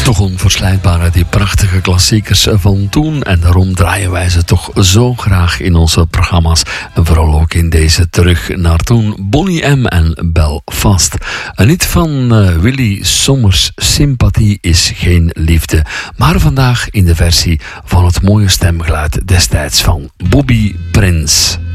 Toch onverslijtbare, die prachtige klassiekers van toen. En daarom draaien wij ze toch zo graag in onze programma's. En vooral ook in deze Terug naar Toen. Bonnie M. en Belfast. Een lied van Willy Sommers, Sympathie is geen liefde. Maar vandaag in de versie van het mooie stemgeluid destijds van Bobby Prins.